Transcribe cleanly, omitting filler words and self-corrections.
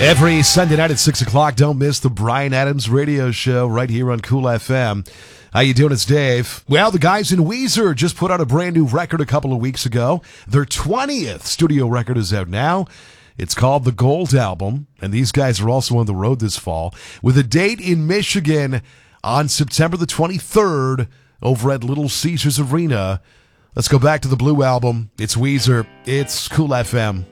Every Sunday night at 6 o'clock, don't miss the Bryan Adams radio show right here on Cool FM. How you doing? It's Dave. Well, the guys in Weezer just put out a brand new record a couple of weeks ago. Their 20th studio record is out now. It's called The Gold Album, and these guys are also on the road this fall with a date in Michigan on September the 23rd over at Little Caesars Arena. Let's go back to the Blue Album. It's Weezer. It's Cool FM.